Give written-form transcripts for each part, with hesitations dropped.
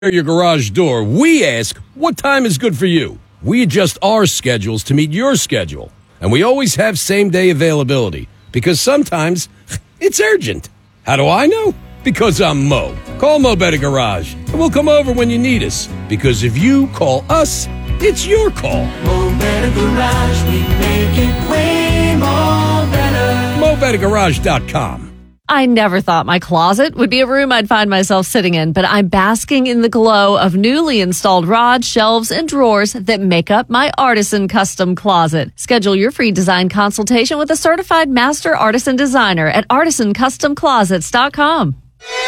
your garage door, we ask, what time is good for you? We adjust our schedules to meet your schedule. And we always have same-day availability, because sometimes it's urgent. How do I know? Because I'm Mo. Call Mo Better Garage, and we'll come over when you need us. Because if you call us, it's your call. Mo Better Garage, we make it way more better. MoBetterGarage.com. I never thought my closet would be a room I'd find myself sitting in, but I'm basking in the glow of newly installed rods, shelves, and drawers that make up my Artisan Custom Closet. Schedule your free design consultation with a certified master artisan designer at artisancustomclosets.com.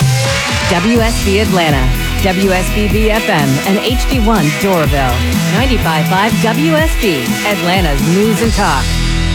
WSB Atlanta, WSBB FM, and HD1 Doraville. 95.5 WSB, Atlanta's News and Talk.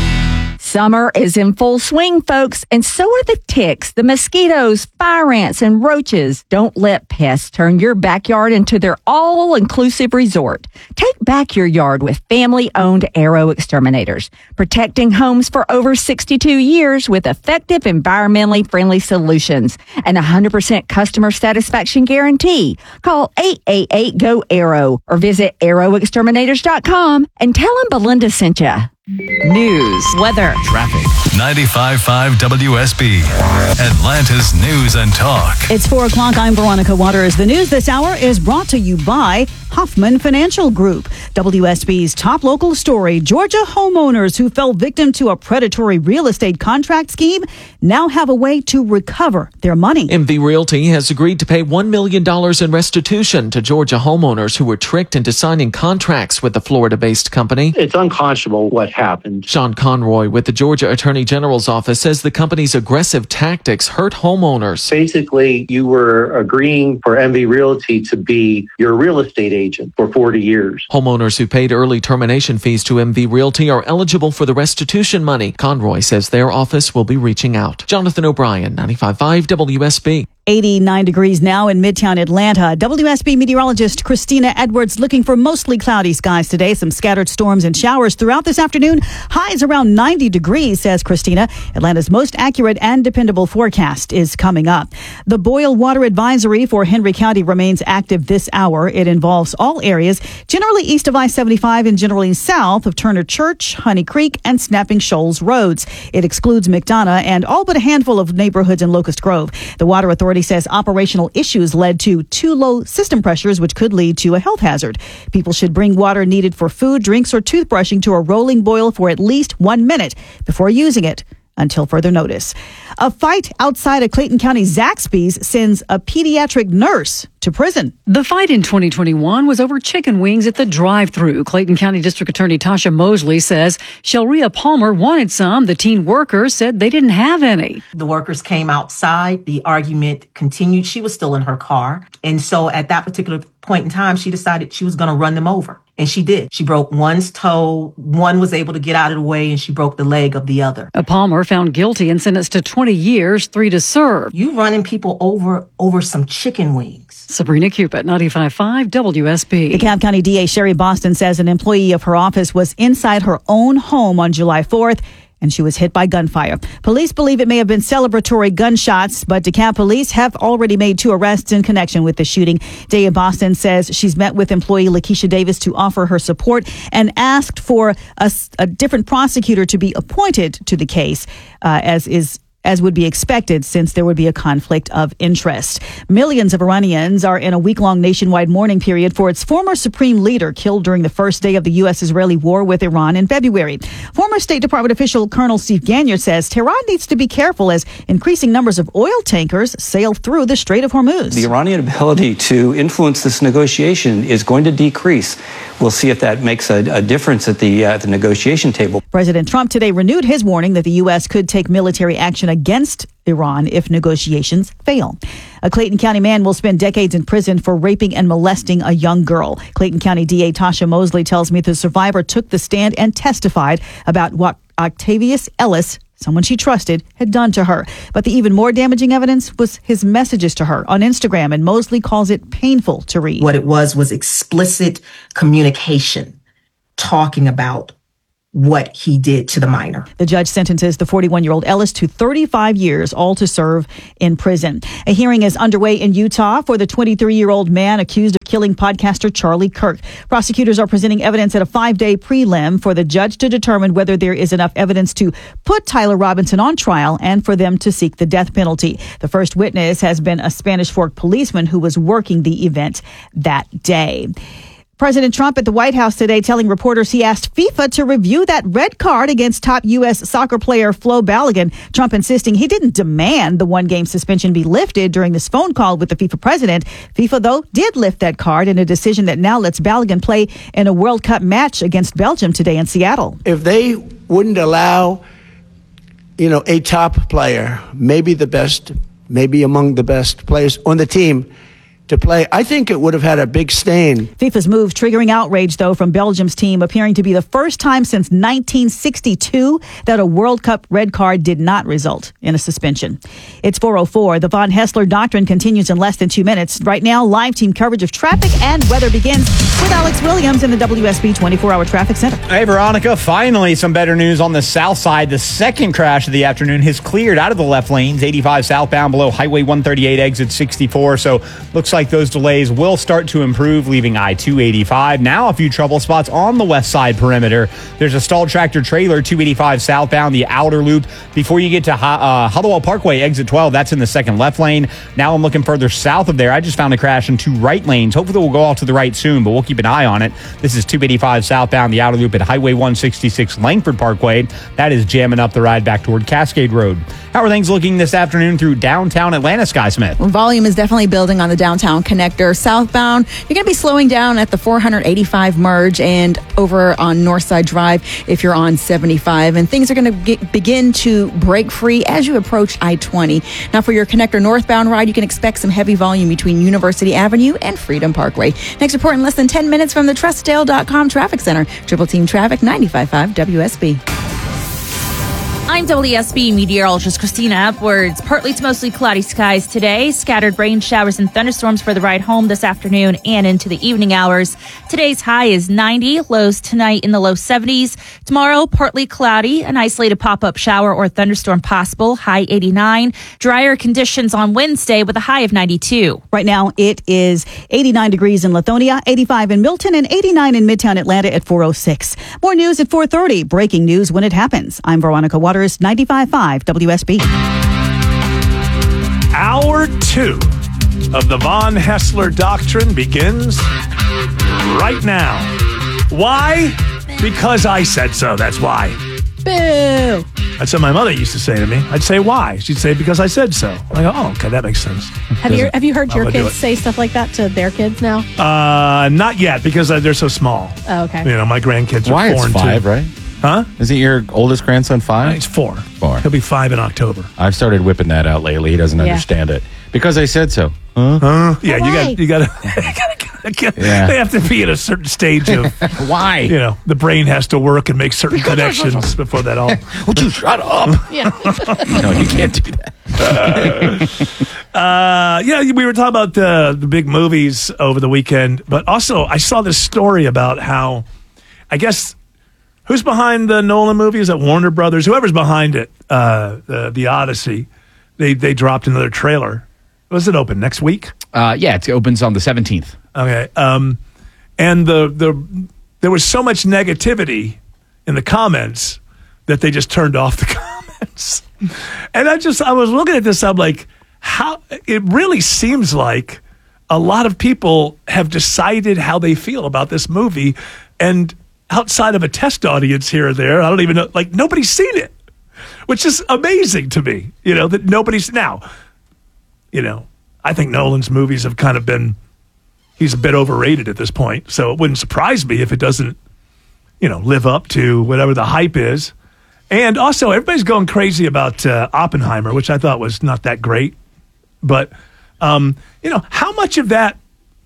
Summer is in full swing, folks, and so are the ticks, the mosquitoes, fire ants, and roaches. Don't let pests turn your backyard into their all-inclusive resort. Take back your yard with family-owned Arrow Exterminators, protecting homes for over 62 years with effective, environmentally friendly solutions and 100% customer satisfaction guarantee. Call 888-GO-ARROW or visit arrowexterminators.com and tell them Belinda sent you. News, weather, traffic. 95.5 WSB, Atlanta's News and Talk. It's 4 o'clock. I'm Veronica Waters. The news this hour is brought to you by Hoffman Financial Group. WSB's top local story. Georgia homeowners who fell victim to a predatory real estate contract scheme now have a way to recover their money. MV Realty has agreed to pay $1 million in restitution to Georgia homeowners who were tricked into signing contracts with the Florida-based company. It's unconscionable what happened. Sean Conroy with the Georgia Attorney General's office says the company's aggressive tactics hurt homeowners. Basically, you were agreeing for MV Realty to be your real estate agent for 40 years. Homeowners who paid early termination fees to MV Realty are eligible for the restitution money. Conroy says their office will be reaching out. Jonathan O'Brien, 95.5 WSB. 89 degrees now in Midtown Atlanta. WSB meteorologist Christina Edwards looking for mostly cloudy skies today. Some scattered storms and showers throughout this afternoon. Highs around 90 degrees, says Christina. Atlanta's most accurate and dependable forecast is coming up. The boil water advisory for Henry County remains active this hour. It involves all areas, generally east of I-75 and generally south of Turner Church, Honey Creek, and Snapping Shoals roads. It excludes McDonough and all but a handful of neighborhoods in Locust Grove. The Water Authority says operational issues led to too low system pressures, which could lead to a health hazard. People should bring water needed for food, drinks, or toothbrushing to a rolling boil for at least 1 minute before using it until further notice. A fight outside of Clayton County Zaxby's sends a pediatric nurse to prison. The fight in 2021 was over chicken wings at the drive-thru. Clayton County District Attorney Tasha Mosley says Shelria Palmer wanted some. The teen workers said they didn't have any. The workers came outside. The argument continued. She was still in her car. And so at that particular point in time, she decided she was going to run them over. And she did. She broke one's toe. One was able to get out of the way, and she broke the leg of the other. Palmer found guilty and sentenced to 20 years, 3 to serve. You running people over some chicken wings. Sabrina Cupid, 95.5 WSB. DeKalb County DA Sherry Boston says an employee of her office was inside her own home on July 4th. And she was hit by gunfire. Police believe it may have been celebratory gunshots, but DeKalb police have already made 2 arrests in connection with the shooting. DA Boston says she's met with employee Lakeisha Davis to offer her support and asked for a different prosecutor to be appointed to the case, as would be expected, since there would be a conflict of interest. Millions of Iranians are in a week-long nationwide mourning period for its former supreme leader killed during the first day of the U.S.-Israeli war with Iran in February. Former State Department official Colonel Steve Gagner says Tehran needs to be careful as increasing numbers of oil tankers sail through the Strait of Hormuz. The Iranian ability to influence this negotiation is going to decrease. We'll see if that makes a difference at the negotiation table. President Trump today renewed his warning that the U.S. could take military action against Iran if negotiations fail. A Clayton County man will spend decades in prison for raping and molesting a young girl. Clayton County DA Tasha Mosley tells me the survivor took the stand and testified about what Octavius Ellis, someone she trusted, had done to her. But the even more damaging evidence was his messages to her on Instagram, and Mosley calls it painful to read. What it was explicit communication, talking about what he did to the minor. The judge sentences the 41-year-old Ellis to 35 years, all to serve in prison. A hearing is underway in Utah for the 23-year-old man accused of killing podcaster Charlie Kirk. Prosecutors are presenting evidence at a 5-day prelim for the judge to determine whether there is enough evidence to put Tyler Robinson on trial and for them to seek the death penalty. The first witness has been a Spanish Fork policeman who was working the event that day. President Trump at the White House today telling reporters he asked FIFA to review that red card against top U.S. soccer player Flo Balogun. Trump insisting he didn't demand the one-game suspension be lifted during this phone call with the FIFA president. FIFA, though, did lift that card in a decision that now lets Balogun play in a World Cup match against Belgium today in Seattle. If they wouldn't allow, a top player, maybe the best, maybe among the best players on the team, to play, I think it would have had a big stain. FIFA's move triggering outrage, though, from Belgium's team, appearing to be the first time since 1962 that a World Cup red card did not result in a suspension. It's 4:04. The Von Hessler Doctrine continues in less than 2 minutes. Right now, live team coverage of traffic and weather begins with Alex Williams in the WSB 24-hour traffic center. Hey, Veronica, finally some better news on the south side. The second crash of the afternoon has cleared out of the left lanes, 85 southbound below Highway 138 exit 64. So looks like those delays will start to improve, leaving I-285. Now a few trouble spots on the west side perimeter. There's a stalled tractor trailer, 285 southbound, the outer loop. Before you get to Huddlewell Parkway, exit 12, that's in the second left lane. Now I'm looking further south of there. I just found a crash in 2 right lanes. Hopefully we'll go off to the right soon, but we'll keep an eye on it. This is 285 southbound, the outer loop at Highway 166 Langford Parkway. That is jamming up the ride back toward Cascade Road. How are things looking this afternoon through downtown Atlanta, Sky Smith? Volume is definitely building on the downtown connector. Southbound, you're going to be slowing down at the 485 merge and over on Northside Drive if you're on 75. And things are going to begin to break free as you approach I-20. Now for your connector northbound ride, you can expect some heavy volume between University Avenue and Freedom Parkway. Next report in less than 10 minutes from the Trustdale.com Traffic Center. Triple Team Traffic, 95.5 WSB. I'm WSB meteorologist Christina Edwards. Partly to mostly cloudy skies today. Scattered rain showers and thunderstorms for the ride home this afternoon and into the evening hours. Today's high is 90, lows tonight in the low 70s. Tomorrow, partly cloudy, an isolated pop-up shower or thunderstorm possible, high 89. Drier conditions on Wednesday with a high of 92. Right now, it is 89 degrees in Lithonia, 85 in Milton, and 89 in Midtown Atlanta at 4:06. More news at 4:30. Breaking news when it happens. I'm Veronica Waters. 95.5 WSB. Hour 2 of the Von Hessler Doctrine begins right now. Why? Because I said so. That's why. Boo! That's what my mother used to say to me. I'd say why. She'd say because I said so. I go, oh, okay, that makes sense. Have you heard your kids say stuff like that to their kids now? Not yet because they're so small. Oh, okay. My grandkids are Why? 4 and It's 5, 2. right? Huh? Isn't your oldest grandson 5? He's 4. 4. He'll be 5 in October. I've started whipping that out lately. He doesn't understand it. Because I said so. Huh? Yeah, you got Yeah. They have to be at a certain stage of why? The brain has to work and make certain connections before that all. Would you shut up? Yeah. No, you can't do that. We were talking about the big movies over the weekend, but also I saw this story about how, I guess, who's behind the Nolan movie? Is that Warner Brothers? Whoever's behind it, the Odyssey, they dropped another trailer. Was it open next week? Yeah, it opens on the 17th. Okay. And there was so much negativity in the comments that they just turned off the comments. And I was looking at this, I'm like, how it really seems like a lot of people have decided how they feel about this movie, and outside of a test audience here or there, I don't even know, like nobody's seen it, which is amazing to me, that nobody's now. I think Nolan's movies have kind of he's a bit overrated at this point. So it wouldn't surprise me if it doesn't, live up to whatever the hype is. And also everybody's going crazy about Oppenheimer, which I thought was not that great. But, how much of that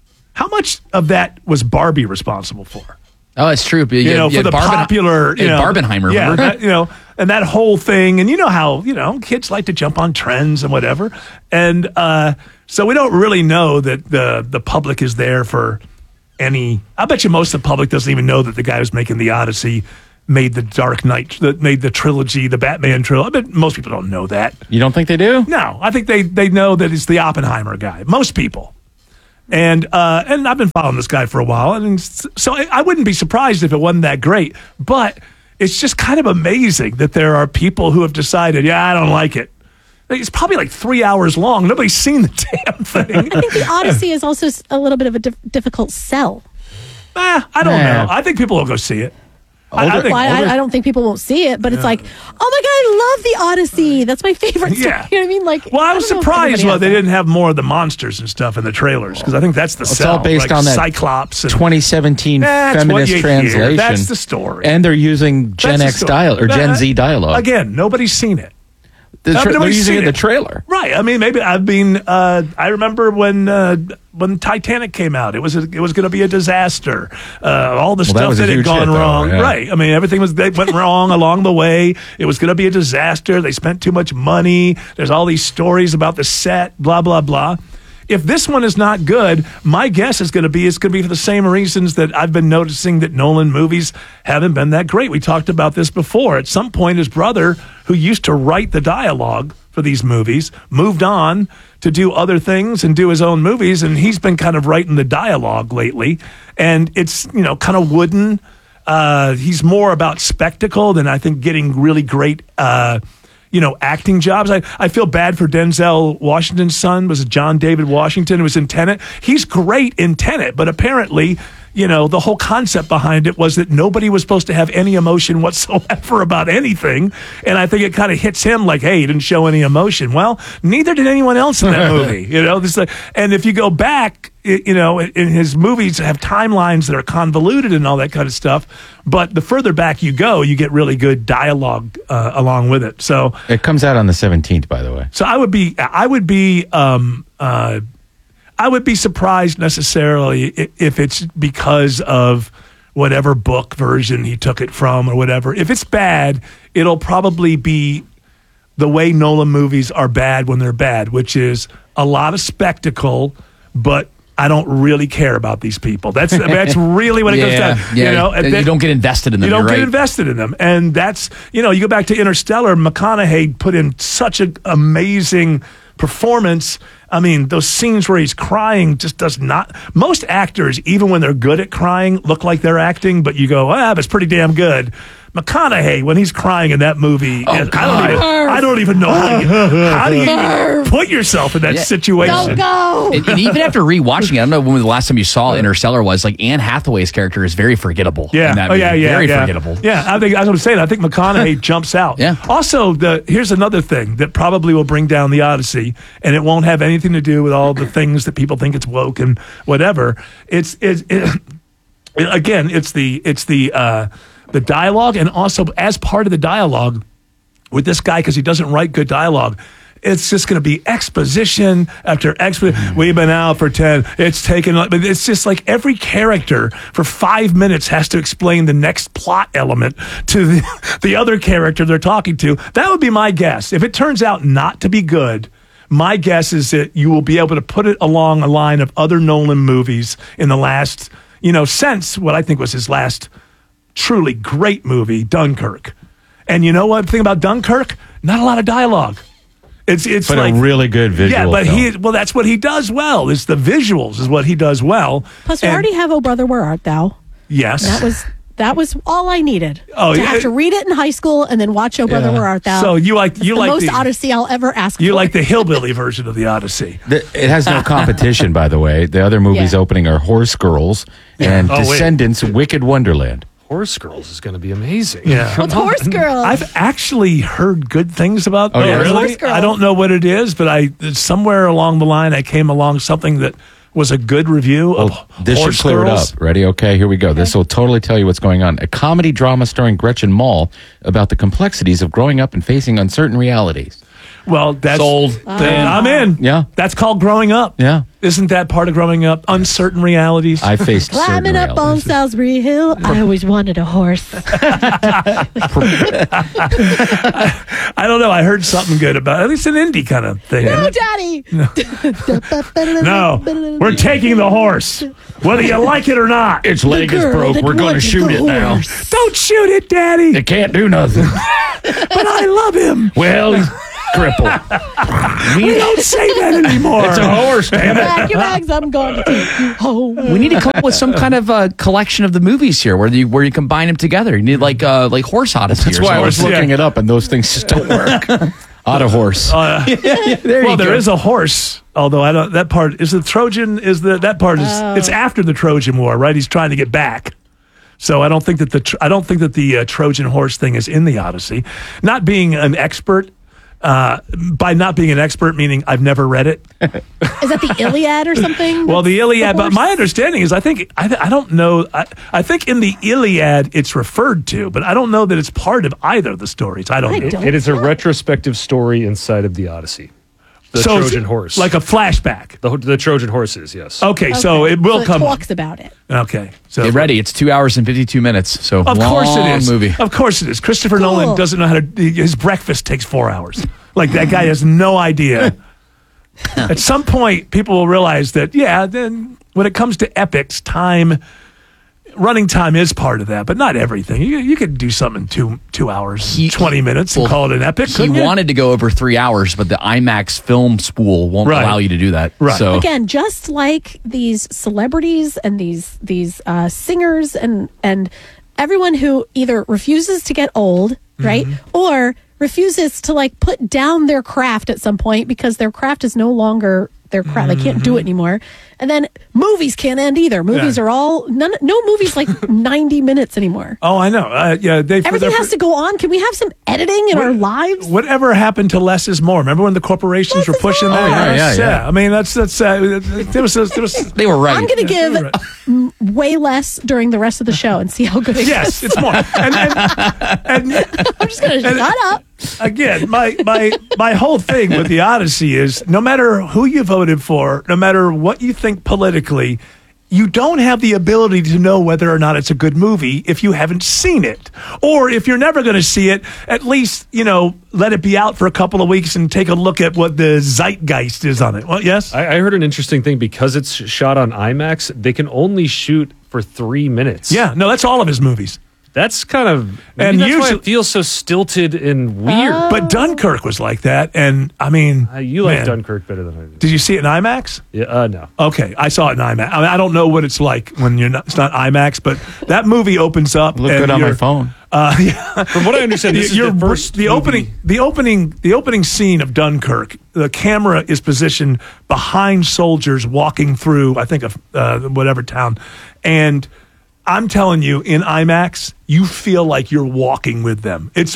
was Barbie responsible for? Oh, it's true. For the popular, Barbenheimer, remember? And that whole thing, and how, kids like to jump on trends and whatever. And so we don't really know that the public is there for any. I bet you most of the public doesn't even know that the guy who's making the Odyssey made the Dark Knight, that made the trilogy, the Batman trilogy. I bet most people don't know that. You don't think they do? No, I think they know that it's the Oppenheimer guy. Most people. And I've been following this guy for a while, and so I wouldn't be surprised if it wasn't that great. But it's just kind of amazing that there are people who have decided, I don't like it. It's probably like 3 hours long. Nobody's seen the damn thing. I think the Odyssey is also a little bit of a difficult sell. I don't know. I think people will go see it. I don't think people won't see it, but it's like, oh my God, I love the Odyssey. That's my favorite story. Yeah. You know what I mean? Like, well, I was surprised they didn't have more of the monsters and stuff in the trailers, because I think that's the sell. It's all based like on that Cyclops and 2017 feminist translation. That's the story. And they're using Gen X dialogue or Gen Z dialogue. Again, nobody's seen it. They're using it in the trailer. Right. I mean, I remember when Titanic came out, it was going to be a disaster. All the stuff that had gone wrong. Yeah. Right. I mean, they went wrong along the way. It was going to be a disaster. They spent too much money. There's all these stories about the set, blah, blah, blah. If this one is not good, my guess is going to be for the same reasons that I've been noticing that Nolan movies haven't been that great. We talked about this before. At some point, his brother, who used to write the dialogue for these movies, moved on to do other things and do his own movies, and he's been kind of writing the dialogue lately. And it's, kind of wooden. He's more about spectacle than I think getting really great acting jobs. I feel bad for Denzel Washington's son, was John David Washington, who was in Tenet. He's great in Tenet, but apparently, the whole concept behind it was that nobody was supposed to have any emotion whatsoever about anything. And I think it kind of hits him like, hey, he didn't show any emotion. Well, neither did anyone else in that movie. And if you go back, in his movies have timelines that are convoluted and all that kind of stuff. But the further back you go, you get really good dialogue along with it. So it comes out on the 17th, by the way. So I would be surprised necessarily if it's because of whatever book version he took it from or whatever. If it's bad, it'll probably be the way Nolan movies are bad when they're bad, which is a lot of spectacle, but I don't really care about these people. That's really what it goes down. Yeah, you don't get invested in them. You don't get invested in them. And that's, you go back to Interstellar, McConaughey put in such an amazing performance. I mean, those scenes where he's crying just does not. Most actors, even when they're good at crying, look like they're acting, but you go, but it's pretty damn good. McConaughey, when he's crying in that movie, I don't even know how do you put yourself in that situation. Don't go. And even after rewatching it, I don't know when the last time you saw Interstellar was. Like Anne Hathaway's character is very forgettable. Yeah, in that movie. Very forgettable. Yeah, I think as I'm saying, I think McConaughey jumps out. Yeah. Also, here's another thing that probably will bring down the Odyssey, and it won't have anything to do with all the things that people think it's woke and whatever. It's the dialogue, and also as part of the dialogue with this guy, because he doesn't write good dialogue, it's just going to be exposition after exposition. We've been out for 10. It's taken. It's just like every character for 5 minutes has to explain the next plot element to the other character they're talking to. That would be my guess. If it turns out not to be good, my guess is that you will be able to put it along a line of other Nolan movies in the last, since what I think was his last truly great movie, Dunkirk. And you know what? The thing about Dunkirk, not a lot of dialogue. It's but like a really good visual. Yeah, but that's what he does well. It's the visuals is what he does well. Plus, we already have "Oh Brother, Where Art Thou?" Yes, that was all I needed. Oh, to have to read it in high school and then watch "Oh Brother, Where Art Thou?" So you like the most Odyssey I'll ever ask for. You like the hillbilly version of the Odyssey. It has no competition, by the way. The other movies opening are Horse Girls and Descendants, Wicked Wonderland. Horse Girls is going to be amazing. Yeah. Well, Horse Girls. I've actually heard good things about yeah, really? Horse Girls. I don't know what it is, but somewhere along the line I came along something that was a good review of this Horse should clear Girls. it up. Ready? Okay, here we go. This will totally tell you what's going on. A comedy drama starring Gretchen Mol about the complexities of growing up and facing uncertain realities. Well, that's sold. I'm in. Yeah. That's called growing up. Yeah. Isn't that part of growing up? Uncertain realities. I faced Climbing up on Salisbury Hill, I always wanted a horse. I don't know. I heard something good about it. At least an indie kind of thing. No, Daddy. No, we're taking the horse, whether you like it or not. Its leg is broke. We're going to shoot it now. Don't shoot it, Daddy. It can't do nothing. But I love him. Well, he's crippled. We don't say that anymore. It's a horse, damn it. Pack your bags. I'm going to take you home. We need to come up with some kind of collection of the movies here, where you combine them together. You need like Horse Odyssey. That's why I was looking it up, and those things just don't work. Odd horse. There is a horse. Although I don't. That part is the Trojan. That part is it's after the Trojan War, right? He's trying to get back. So I don't think that the Trojan horse thing is in the Odyssey. Not being an expert. By not being an expert, meaning I've never read it. Is that the Iliad or something? Well, the Iliad, but my understanding is I don't know. I think in the Iliad it's referred to, but I don't know that it's part of either of the stories. I don't know. It is a retrospective story inside of the Odyssey. The Trojan horse. Like a flashback. The Trojan horses, yes. Okay, so it will come. It talks about it. Okay. So get ready. It's 2 hours and 52 minutes. So of course it is. Movie. Of course it is. Christopher Nolan doesn't know how to. His breakfast takes 4 hours. Like that guy has no idea. At some point, people will realize that. Yeah. Then when it comes to epics, running time is part of that, but not everything. You could do something in 2 hours, 20 minutes, and call it an epic. He wanted to go over 3 hours, but the IMAX film spool won't allow you to do that. Right. So again, just like these celebrities and these singers and everyone who either refuses to get old, right, or refuses to like put down their craft at some point because their craft is no longer their craft. They can't do it anymore. And then movies can't end either. Movies are all no movies like 90 minutes anymore. Oh, I know. Everything has to go on. Can we have some editing in our lives? Whatever happened to less is more? Remember when the corporations were pushing that? Yeah. I mean, that's there was they were right. I'm going to give way less during the rest of the show and see how good it yes, it's more. And I'm just going to shut up. Again, my whole thing with the Odyssey is no matter who you voted for, no matter what you think politically, you don't have the ability to know whether or not it's a good movie if you haven't seen it. Or if you're never going to see it, at least, let it be out for a couple of weeks and take a look at what the zeitgeist is on it. Well, yes? I heard an interesting thing. Because it's shot on IMAX, they can only shoot for 3 minutes. Yeah, no, that's all of his movies. That's kind of, and that's usually why it feels so stilted and weird. But Dunkirk was like that, and I mean, you like Dunkirk better than I do. Did you see it in IMAX? Yeah, no. Okay, I saw it in IMAX. I mean, I don't know what it's like when it's not IMAX, but that movie opens up. Look good on my phone. Yeah. From what I understand, this is the first the opening scene of Dunkirk. The camera is positioned behind soldiers walking through, I think, whatever town, and I'm telling you, in IMAX, you feel like you're walking with them. It's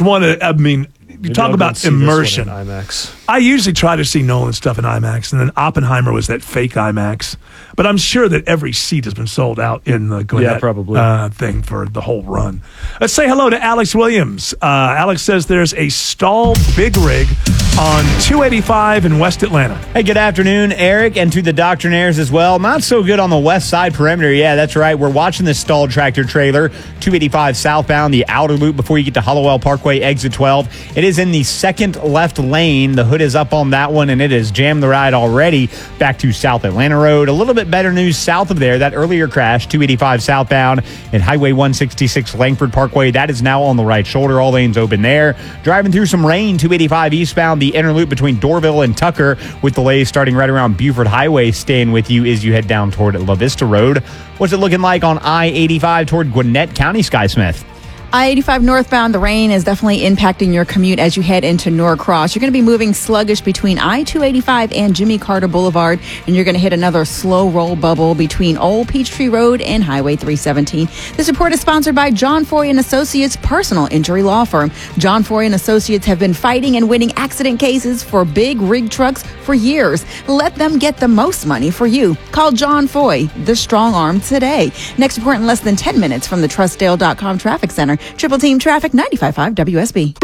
you talk about immersion. IMAX. I usually try to see Nolan stuff in IMAX, and then Oppenheimer was that fake IMAX. But I'm sure that every seat has been sold out in the Gwinnett thing for the whole run. Let's say hello to Alex Williams. Alex says there's a stalled big rig on 285 in West Atlanta. Hey, good afternoon, Eric, and to the Doctrinaires as well. Not so good on the west side perimeter. Yeah, that's right. We're watching this stalled tractor trailer, 285 southbound, the outer loop before you get to Hollowell Parkway, exit 12. It is in the second left lane. The hood is up on that one, and it has jammed the ride already back to South Atlanta Road. A little bit better news south of there. That earlier crash, 285 southbound and Highway 166 Langford Parkway, that is now on the right shoulder. All lanes open there. Driving through some rain, 285 eastbound, the inner loop between Dorville and Tucker, with delays starting right around Buford Highway, staying with you as you head down toward La Vista Road. What's it looking like on I-85 toward Gwinnett County, Sky Smith? I-85 northbound, the rain is definitely impacting your commute as you head into Norcross. You're going to be moving sluggish between I-285 and Jimmy Carter Boulevard, and you're going to hit another slow roll bubble between Old Peachtree Road and Highway 317. This report is sponsored by John Foy & Associates Personal Injury Law Firm. John Foy & Associates have been fighting and winning accident cases for big rig trucks for years. Let them get the most money for you. Call John Foy, the strong arm, today. Next report in less than 10 minutes from the TrustDale.com Traffic Center. Triple Team Traffic, 95.5 WSB.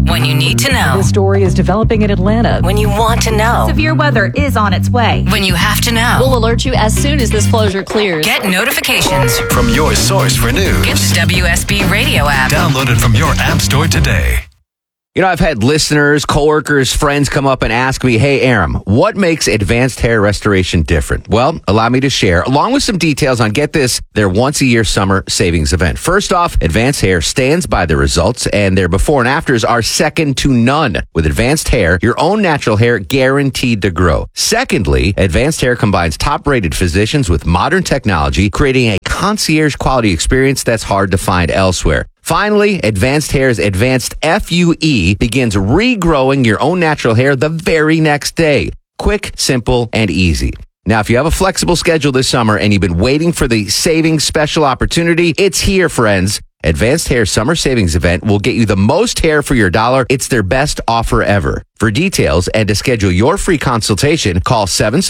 When you need to know. This story is developing in Atlanta. When you want to know. Severe weather is on its way. When you have to know. We'll alert you as soon as this closure clears. Get notifications From your source for news. Get the WSB radio app. Download it from your app store today. You know, I've had listeners, coworkers, friends come up and ask me, hey, Aram, what makes Advanced Hair Restoration different? Well, allow me to share, along with some details on, get this, their once-a-year summer savings event. First off, Advanced Hair stands by the results, and their before and afters are second to none. With Advanced Hair, your own natural hair guaranteed to grow. Secondly, Advanced Hair combines top-rated physicians with modern technology, creating a concierge quality experience that's hard to find elsewhere. Finally, Advanced Hair's Advanced FUE begins regrowing your own natural hair the very next day. Quick, simple, and easy. Now, if you have a flexible schedule this summer and you've been waiting for the savings special opportunity, it's here, friends. Advanced Hair Summer Savings Event will get you the most hair for your dollar. It's their best offer ever. For details and to schedule your free consultation, call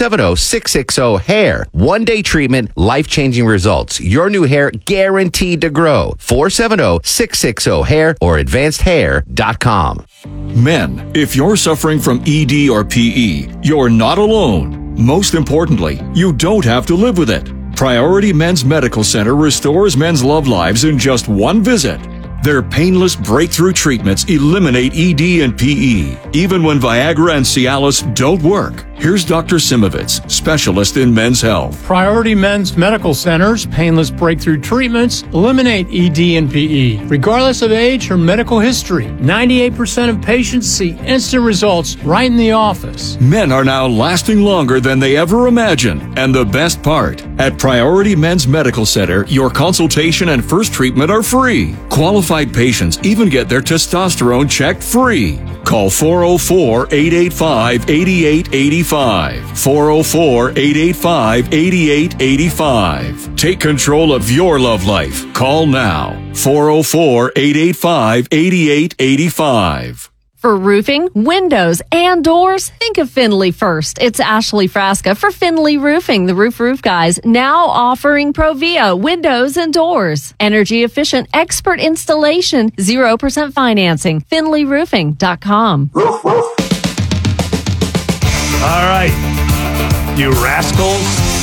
770-660-HAIR. One-day treatment, life-changing results. Your new hair guaranteed to grow. 470-660-HAIR or advancedhair.com. Men, if you're suffering from ED or PE, you're not alone. Most importantly, you don't have to live with it. Priority Men's Medical Center restores men's love lives in just one visit. Their painless breakthrough treatments eliminate ED and PE, even when Viagra and Cialis don't work. Here's Dr. Simovitz, specialist in men's health. Priority Men's Medical Center's painless breakthrough treatments eliminate ED and PE, regardless of age or medical history. 98% of patients see instant results right in the office. Men are now lasting longer than they ever imagined. And the best part, at Priority Men's Medical Center, your consultation and first treatment are free. Qualified patients even get their testosterone checked free. Call 404-885-8885. 404-885-8885. Take control of your love life. Call now. 404-885-8885. For roofing, windows, and doors, think of Finley first. It's Ashley Frasca for Finley Roofing, the roof guys, now offering Provia windows and doors. Energy efficient, expert installation, 0% financing. FinleyRoofing.com. All right, you rascals,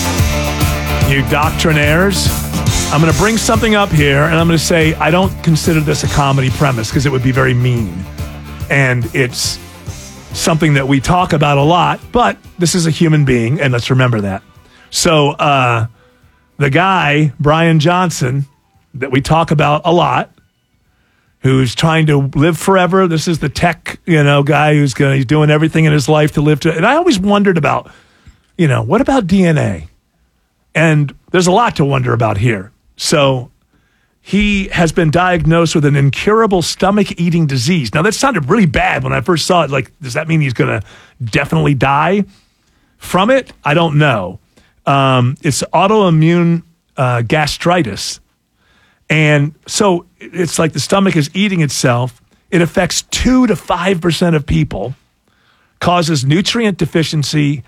you doctrinaires. I'm going to bring something up here, and I'm going to say I don't consider this a comedy premise because it would be very mean. And it's something that we talk about a lot, but this is a human being, and let's remember that. So the guy, Brian Johnson, that we talk about a lot, who's trying to live forever. This is the tech, guy he's doing everything in his life to live to. And I always wondered about, what about DNA? And there's a lot to wonder about here. So he has been diagnosed with an incurable stomach-eating disease. Now, that sounded really bad when I first saw it. Like, does that mean he's going to definitely die from it? I don't know. It's autoimmune gastritis. And so it's like the stomach is eating itself. It affects 2 to 5% of people, causes nutrient deficiency,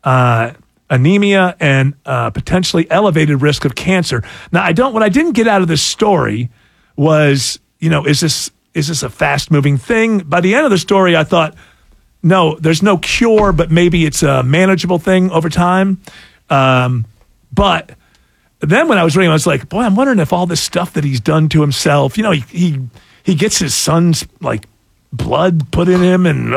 anemia, and potentially elevated risk of cancer. Now, what I didn't get out of this story was, is this a fast-moving thing? By the end of the story, I thought, no, there's no cure, but maybe it's a manageable thing over time. But then when I was reading, I was like, boy, I'm wondering if all this stuff that he's done to himself, he gets his son's blood put in him, and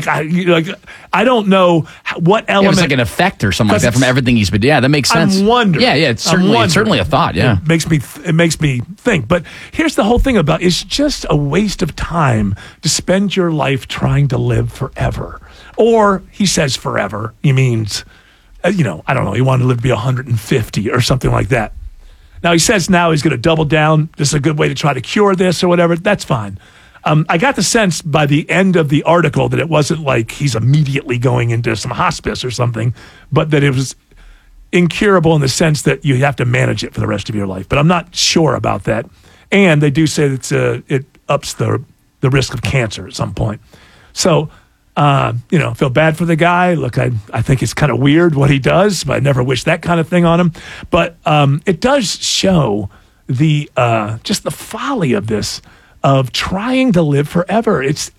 I don't know what element. It was like an effect or something like that from everything he's been. Yeah, that makes sense. I'm wondering. Yeah, it's certainly a thought. Yeah, it makes me think. But here's the whole thing about it's just a waste of time to spend your life trying to live forever. Or he says forever. He means, I don't know. He wanted to live to be 150 or something like that. Now he says now he's going to double down. This is a good way to try to cure this or whatever. That's fine. I got the sense by the end of the article that it wasn't like he's immediately going into some hospice or something, but that it was incurable in the sense that you have to manage it for the rest of your life. But I'm not sure about that. And they do say that it ups the risk of cancer at some point. So, feel bad for the guy. Look, I think it's kind of weird what he does, but I never wish that kind of thing on him. But it does show the just the folly of this, of trying to live forever. It's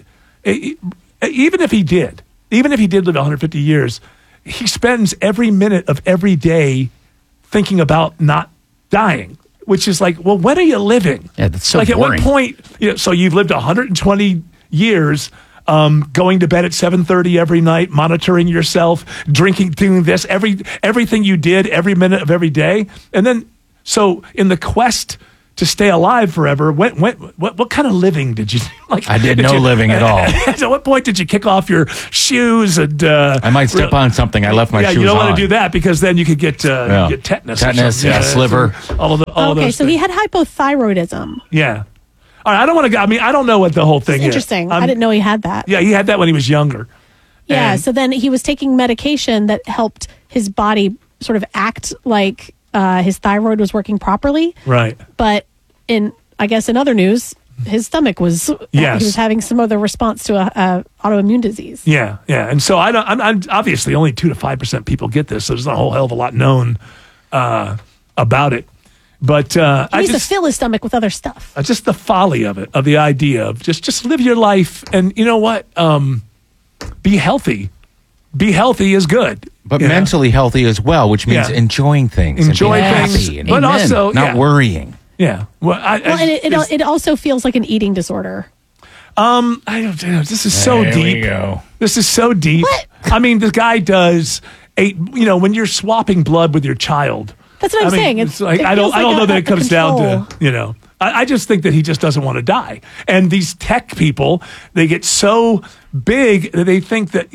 even if he did live 150 years, he spends every minute of every day thinking about not dying, which is like, well, when are you living? Yeah, that's so like boring. At what point, so you've lived 120 years, going to bed at 7:30 every night, monitoring yourself, drinking, doing this, everything you did every minute of every day. And then, so in the quest to stay alive forever, what kind of living did you do? Like, I did no living at all. At what point did you kick off your shoes? And I might step on something. I left my shoes on. You don't want to do that because then you could get tetanus. Tetanus, sliver. All those Okay, so things. he had hypothyroidism. Yeah. All right, I don't want to. I mean, I don't know what the whole thing is. Interesting. I didn't know he had that. Yeah, he had that when he was younger. Yeah. And- So then he was taking medication that helped his body sort of act like his thyroid was working properly. Right. But in other news, his stomach was. Yes. He was having some other response to a autoimmune disease. Yeah, yeah, and so I'm obviously only 2 to 5% people get this. So there's not a whole hell of a lot known about it. But He needs to fill his stomach with other stuff. just the folly of it, of the idea of just live your life, and you know what? Be healthy. Be healthy is good. But you know? mentally healthy as well, which means Yeah. enjoying things. Enjoy and being things, happy and but also not worrying. Yeah. Well, And it also feels like an eating disorder. I don't know. This is so There we deep. go. This is so deep. What? I mean, the guy does when you're swapping blood with your child. That's what I'm saying. It's like I don't know that it comes down to I just think that he just doesn't want to die. And these tech people, they get so big that they think that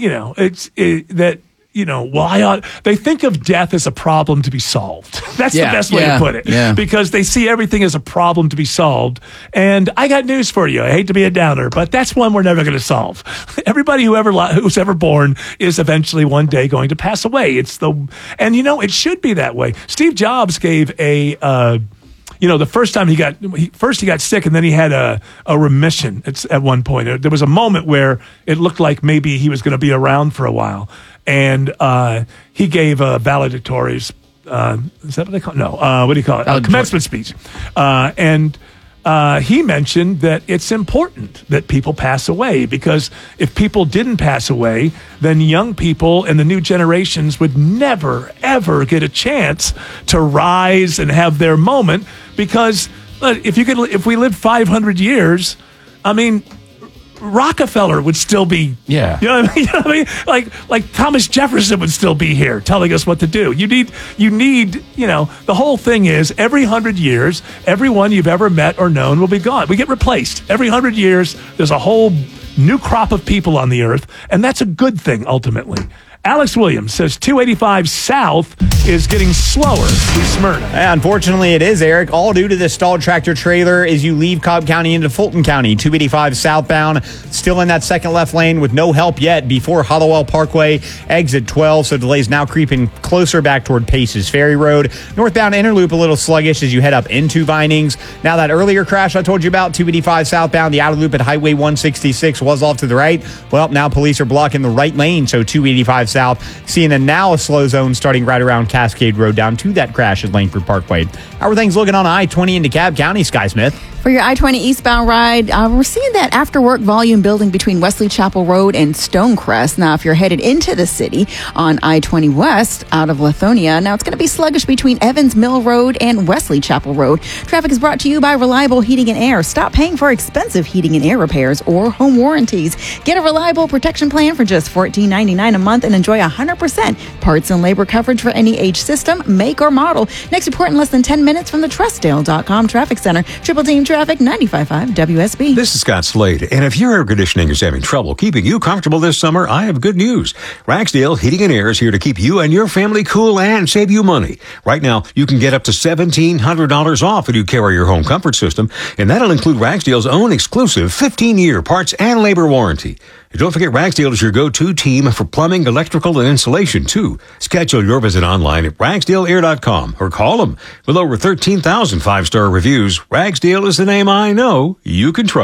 they think of death as a problem to be solved. That's the best way to put it. Yeah. Because they see everything as a problem to be solved. And I got news for you. I hate to be a downer, but that's one we're never going to solve. Everybody who's ever born is eventually one day going to pass away. It should be that way. Steve Jobs gave the first time he got sick, and then he had a remission. At one point, there was a moment where it looked like maybe he was going to be around for a while, and he gave valedictorians. Is that what they call it? No. What do you call it? A commencement speech, and he mentioned that it's important that people pass away, because if people didn't pass away, then young people and the new generations would never, ever get a chance to rise and have their moment. Because if we lived 500 years, I mean, Rockefeller would still be, you know what I mean? Like Thomas Jefferson would still be here telling us what to do. You need, the whole thing is every 100 years, everyone you've ever met or known will be gone. We get replaced. Every 100 years, there's a whole new crop of people on the earth, and that's a good thing ultimately. Alex Williams says 285 South is getting slower through Smyrna. Yeah, unfortunately, it is, Eric. All due to this stalled tractor trailer as you leave Cobb County into Fulton County. 285 southbound, still in that second left lane with no help yet before Hollowell Parkway, exit 12. So delays now creeping closer back toward Paces Ferry Road. Northbound Interloop a little sluggish as you head up into Vinings. Now that earlier crash I told you about, 285 southbound, the outer loop at Highway 166 was off to the right. Well, now police are blocking the right lane, so 285 south, seeing a slow zone starting right around Cascade Road down to that crash at Langford Parkway. How are things looking on I-20 in DeKalb County, Sky Smith? For your I-20 eastbound ride, we're seeing that after-work volume building between Wesley Chapel Road and Stonecrest. Now, if you're headed into the city on I-20 West out of Lithonia, now it's going to be sluggish between Evans Mill Road and Wesley Chapel Road. Traffic is brought to you by Reliable Heating and Air. Stop paying for expensive heating and air repairs or home warranties. Get a reliable protection plan for just $14.99 a month and enjoy 100% parts and labor coverage for any age, system, make, or model. Next report in less than 10 minutes from the Trustdale.com Traffic Center. Triple Team Traffic 95.5 WSB. This is Scott Slade, and if your air conditioning is having trouble keeping you comfortable this summer, I have good news. Ragsdale Heating and Air is here to keep you and your family cool and save you money. Right now, you can get up to $1,700 off if you carry your home comfort system, and that'll include Ragsdale's own exclusive 15-year parts and labor warranty. And don't forget, Ragsdale is your go-to team for plumbing, electrical, and insulation, too. Schedule your visit online at ragsdaleair.com or call them. With over 13,000 five-star reviews, Ragsdale is the name I know you can trust.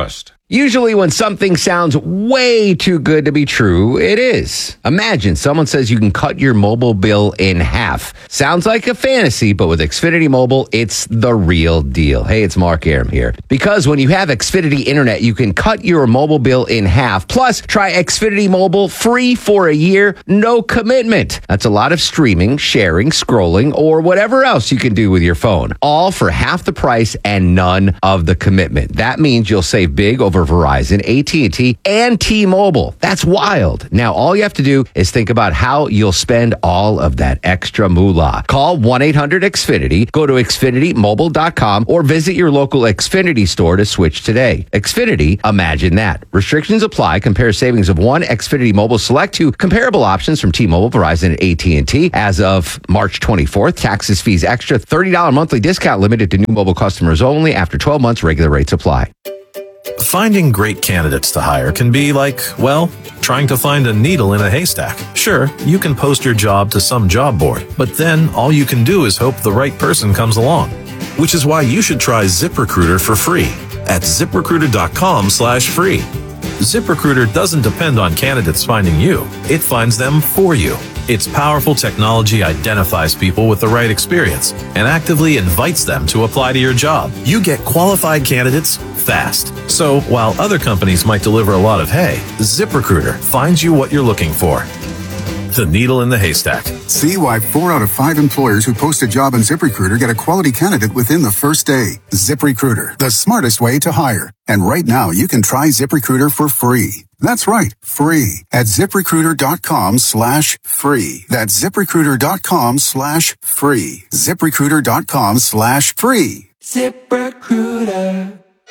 Usually when something sounds way too good to be true, it is. Imagine someone says you can cut your mobile bill in half. Sounds like a fantasy, but with Xfinity Mobile, it's the real deal. Hey, it's Mark Aram here. Because when you have Xfinity Internet, you can cut your mobile bill in half. Plus, try Xfinity Mobile free for a year, no commitment. That's a lot of streaming, sharing, scrolling, or whatever else you can do with your phone. All for half the price and none of the commitment. That means you'll save big over Verizon, AT&T, and T-Mobile. That's wild. Now, all you have to do is think about how you'll spend all of that extra moolah. Call 1-800-XFINITY, go to XfinityMobile.com, or visit your local Xfinity store to switch today. Xfinity, imagine that. Restrictions apply. Compare savings of one Xfinity Mobile Select to comparable options from T-Mobile, Verizon, and AT&T. As of March 24th, taxes, fees, extra, $30 monthly discount limited to new mobile customers only. After 12 months, regular rates apply. Finding great candidates to hire can be like, well, trying to find a needle in a haystack. Sure, you can post your job to some job board, but then all you can do is hope the right person comes along. Which is why you should try ZipRecruiter for free at ZipRecruiter.com/free. ZipRecruiter doesn't depend on candidates finding you. It finds them for you. Its powerful technology identifies people with the right experience and actively invites them to apply to your job. You get qualified candidates fast. So while other companies might deliver a lot of hay, ZipRecruiter finds you what you're looking for. The needle in the haystack. See why 4 out of 5 employers who post a job on ZipRecruiter get a quality candidate within the first day. ZipRecruiter, the smartest way to hire. And right now, you can try ZipRecruiter for free. That's right, free at ZipRecruiter.com/free. That's ZipRecruiter.com/free. ZipRecruiter.com/free. ZipRecruiter.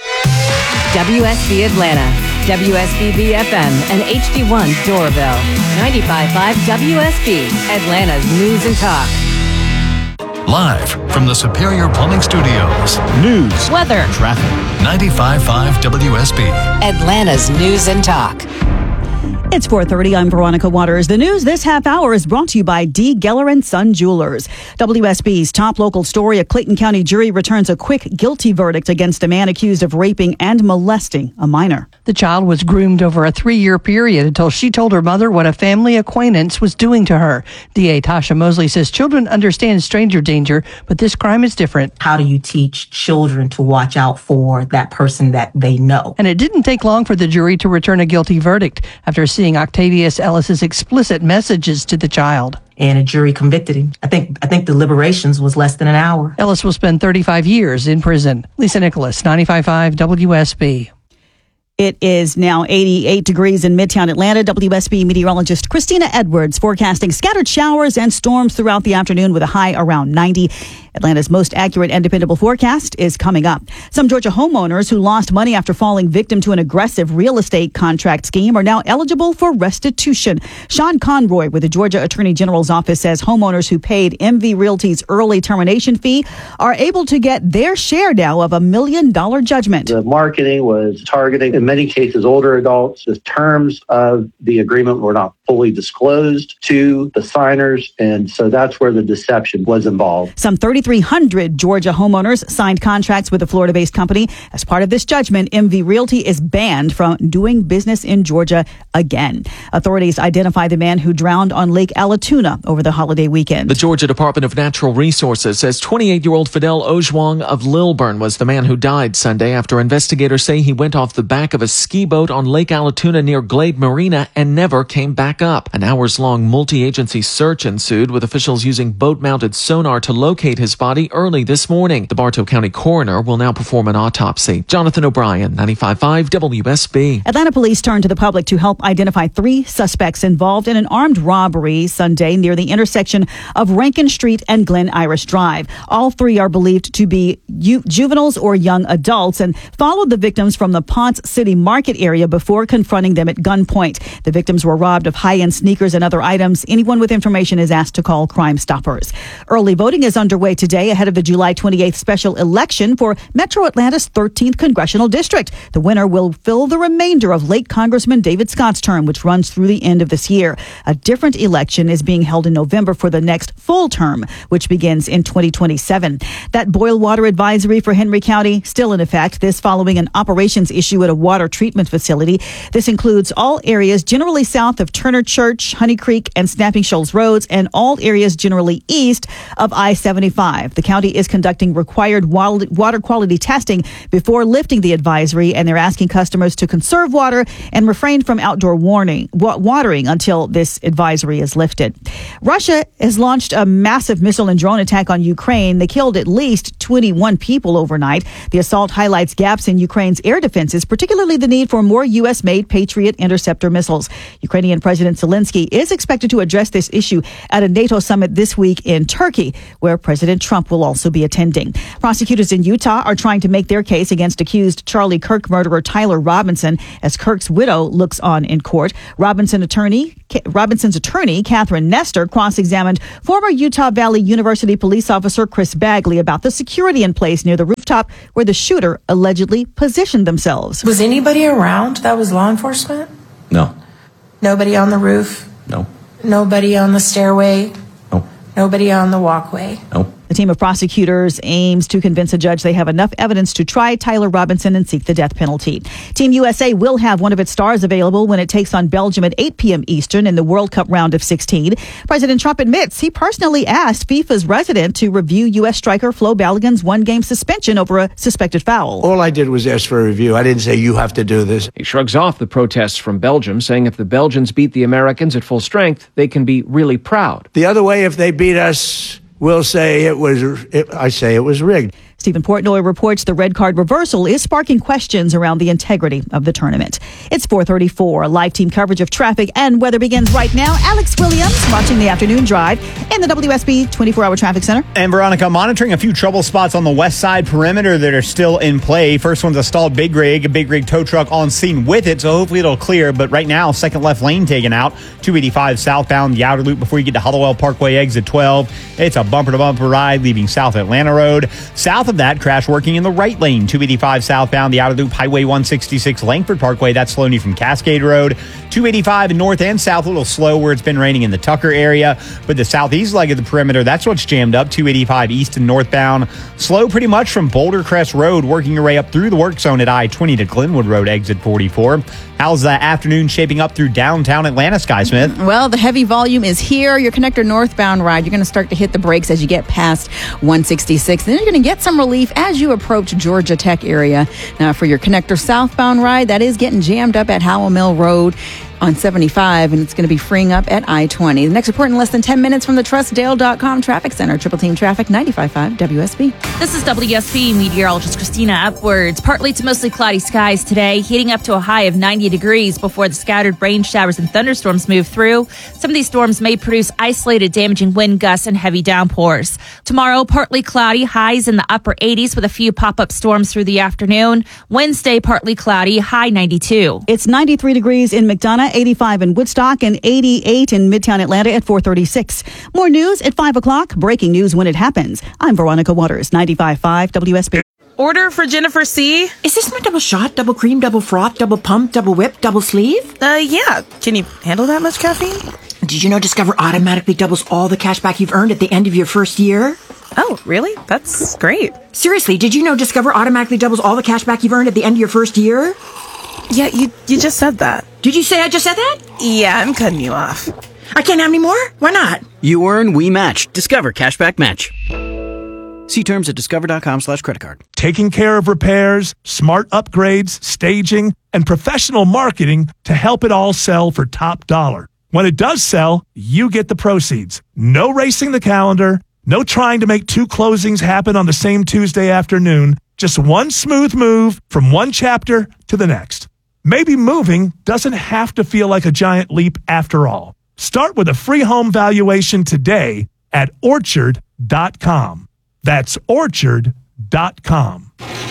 WSB Atlanta, WSB FM, and HD1 Doraville. 95.5 WSB, Atlanta's News and Talk. Live from the Superior Plumbing Studios. News, weather, traffic. 95.5 WSB. Atlanta's News and Talk. It's 4:30. I'm Veronica Waters. The news this half hour is brought to you by D. Geller & Son Jewelers. WSB's top local story, a Clayton County jury returns a quick guilty verdict against a man accused of raping and molesting a minor. The child was groomed over a 3-year period until she told her mother what a family acquaintance was doing to her. DA Tasha Mosley says children understand stranger danger, but this crime is different. How do you teach children to watch out for that person that they know? And it didn't take long for the jury to return a guilty verdict after seeing Octavius Ellis's explicit messages to the child. And a jury convicted him. I think deliberations was less than an hour. Ellis will spend 35 years in prison. Lisa Nicholas, 95.5 WSB. It is now 88 degrees in Midtown Atlanta. WSB meteorologist Christina Edwards forecasting scattered showers and storms throughout the afternoon with a high around 90. Atlanta's most accurate and dependable forecast is coming up. Some Georgia homeowners who lost money after falling victim to an aggressive real estate contract scheme are now eligible for restitution. Sean Conroy with the Georgia Attorney General's office says homeowners who paid MV Realty's early termination fee are able to get their share now of $1 million judgment. The marketing was targeting, in many cases, older adults. The terms of the agreement were not fully disclosed to the signers, and so that's where the deception was involved. Some 3,300 Georgia homeowners signed contracts with a Florida-based company. As part of this judgment, MV Realty is banned from doing business in Georgia again. Authorities identify the man who drowned on Lake Allatoona over the holiday weekend. The Georgia Department of Natural Resources says 28-year-old Fidel Ojwang of Lilburn was the man who died Sunday after investigators say he went off the back of a ski boat on Lake Allatoona near Glade Marina and never came back up. An hours-long multi-agency search ensued, with officials using boat-mounted sonar to locate his body early this morning. The Bartow County coroner will now perform an autopsy. Jonathan O'Brien, 95.5 WSB. Atlanta police turned to the public to help identify 3 suspects involved in an armed robbery Sunday near the intersection of Rankin Street and Glen Iris Drive. All 3 are believed to be juveniles or young adults and followed the victims from the Ponce City Market area before confronting them at gunpoint. The victims were robbed of high-end sneakers and other items. Anyone with information is asked to call Crime Stoppers. Early voting is underway today ahead of the July 28th special election for Metro Atlanta's 13th congressional district. The winner will fill the remainder of late Congressman David Scott's term, which runs through the end of this year. A different election is being held in November for the next full term, which begins in 2027. That boil water advisory for Henry County still in effect. This following an operations issue at a water water treatment facility. This includes all areas generally south of Turner Church, Honey Creek, and Snapping Shoals roads, and all areas generally east of I-75. The county is conducting required water quality testing before lifting the advisory, and they're asking customers to conserve water and refrain from outdoor watering until this advisory is lifted. Russia has launched a massive missile and drone attack on Ukraine. They killed at least 21 people overnight. The assault highlights gaps in Ukraine's air defenses, particularly the need for more U.S.-made Patriot interceptor missiles. Ukrainian President Zelensky is expected to address this issue at a NATO summit this week in Turkey, where President Trump will also be attending. Prosecutors in Utah are trying to make their case against accused Charlie Kirk murderer Tyler Robinson as Kirk's widow looks on in court. Robinson's attorney, Catherine Nestor, cross-examined former Utah Valley University police officer Chris Bagley about the security in place near the rooftop where the shooter allegedly positioned themselves. Was anybody around that was law enforcement? No. Nobody on the roof? No. Nobody on the stairway? No. Nobody on the walkway? No. The team of prosecutors aims to convince a judge they have enough evidence to try Tyler Robinson and seek the death penalty. Team USA will have one of its stars available when it takes on Belgium at 8 p.m. Eastern in the World Cup round of 16. President Trump admits he personally asked FIFA's resident to review U.S. striker Flo Balogun's one-game suspension over a suspected foul. All I did was ask for a review. I didn't say you have to do this. He shrugs off the protests from Belgium, saying if the Belgians beat the Americans at full strength, they can be really proud. The other way, if they beat us, we'll say it was rigged. Stephen Portnoy reports the red card reversal is sparking questions around the integrity of the tournament. It's 4:34. Live team coverage of traffic and weather begins right now. Alex Williams watching the afternoon drive in the WSB 24-hour traffic center. And Veronica, monitoring a few trouble spots on the west side perimeter that are still in play. First one's a stalled big rig tow truck on scene with it, so hopefully it'll clear. But right now, second left lane taken out. 285 southbound, the outer loop before you get to Hollowell Parkway, exit 12. It's a bumper-to-bumper ride leaving South Atlanta Road. South of that, crash working in the right lane. 285 southbound, the outer loop, Highway 166, Langford Parkway. That's slowing you from Cascade Road. 285 in north and south, a little slow where it's been raining in the Tucker area. But the southeast leg of the perimeter, that's what's jammed up. 285 east and northbound. Slow pretty much from Boulder Crest Road, working your way up through the work zone at I-20 to Glenwood Road, exit 44. How's the afternoon shaping up through downtown Atlanta, Sky Smith? Well, the heavy volume is here. Your connector northbound ride, you're going to start to hit the brakes as you get past 166. Then you're going to get some relief as you approach Georgia Tech area. Now, for your connector southbound ride, that is getting jammed up at Howell Mill Road on 75, and it's going to be freeing up at I-20. The next report in less than 10 minutes from the TrustDale.com Traffic Center. Triple Team Traffic, 95.5 WSB. This is WSB meteorologist Christina Edwards. Partly to mostly cloudy skies today, heating up to a high of 90 degrees before the scattered rain showers and thunderstorms move through. Some of these storms may produce isolated damaging wind gusts and heavy downpours. Tomorrow, partly cloudy, highs in the upper 80s with a few pop-up storms through the afternoon. Wednesday, partly cloudy, high 92. It's 93 degrees in McDonough, 85 in Woodstock, and 88 in Midtown Atlanta at 4:36. More news at 5 o'clock. Breaking news when it happens. I'm Veronica Waters, 95.5 WSB. Order for Jennifer C. Is this my double shot, double cream, double froth, double pump, double whip, double sleeve? Yeah. Can you handle that much caffeine? Did you know Discover automatically doubles all the cash back you've earned at the end of your first year? Oh, really? That's great. Seriously, did you know Discover automatically doubles all the cash back you've earned at the end of your first year? Yeah, you just said that. Did you say I just said that? Yeah, I'm cutting you off. I can't have any more? Why not? You earn, we match. Discover Cashback Match. See terms at discover.com/creditcard. Taking care of repairs, smart upgrades, staging, and professional marketing to help it all sell for top dollar. When it does sell, you get the proceeds. No racing the calendar, no trying to make two closings happen on the same Tuesday afternoon. Just one smooth move from one chapter to the next. Maybe moving doesn't have to feel like a giant leap after all. Start with a free home valuation today at Orchard.com. That's Orchard.com.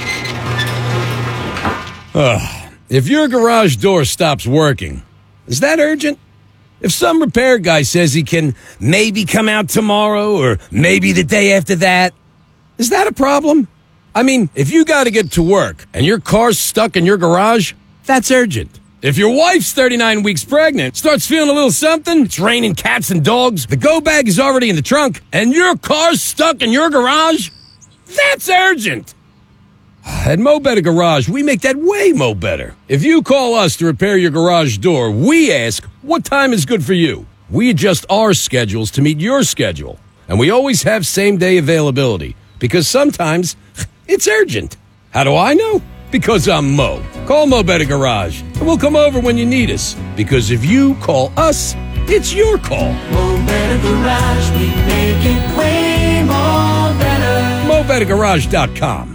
If your garage door stops working, is that urgent? If some repair guy says he can maybe come out tomorrow or maybe the day after that, is that a problem? I mean, if you got to get to work and your car's stuck in your garage, that's urgent. If your wife's 39 weeks pregnant, starts feeling a little something, it's raining cats and dogs, the go bag is already in the trunk, and your car's stuck in your garage, that's urgent. At Mo Better Garage, we make that way mo better. If you call us to repair your garage door, we ask, what time is good for you? We adjust our schedules to meet your schedule. And we always have same-day availability, because sometimes it's urgent. How do I know? Because I'm Mo. Call Mo Better Garage, and we'll come over when you need us. Because if you call us, it's your call. Mo Better Garage, we make it way more better. MoBetterGarage.com.